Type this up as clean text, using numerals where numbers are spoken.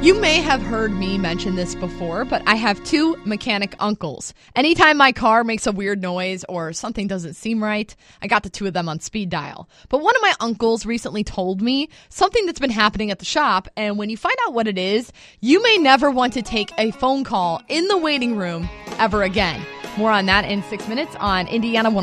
You may have heard me mention this before, but I have two mechanic uncles. Anytime my car makes a weird noise or something doesn't seem right, I got the two of them on speed dial. But one of my uncles recently told me something that's been happening at the shop, and when you find out what it is, you may never want to take a phone call in the waiting room ever again. More on that in 6 minutes on Indiana